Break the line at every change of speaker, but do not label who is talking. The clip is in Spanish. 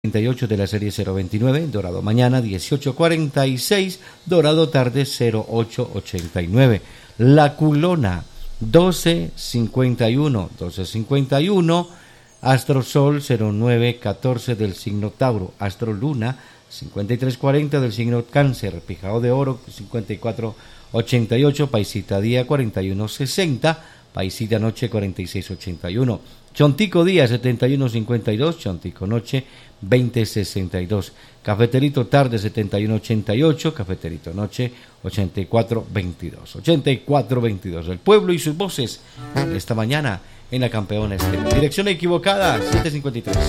38 de la serie 029, Dorado mañana 18:46, Dorado tarde 08:89. La Culona 12:51, Astrosol 09:14 del signo Tauro, Astroluna 53:40 del signo Cáncer, Pijao de Oro 54:88, Paisita Día 41:60, Paisita Noche 46:81, Chontico Día 71:52, Chontico Noche 20:62, Cafeterito Tarde 71:88, Cafeterito Noche 84:22. El pueblo y sus voces esta mañana en la Campeona Estéreo. Dirección equivocada 7:53.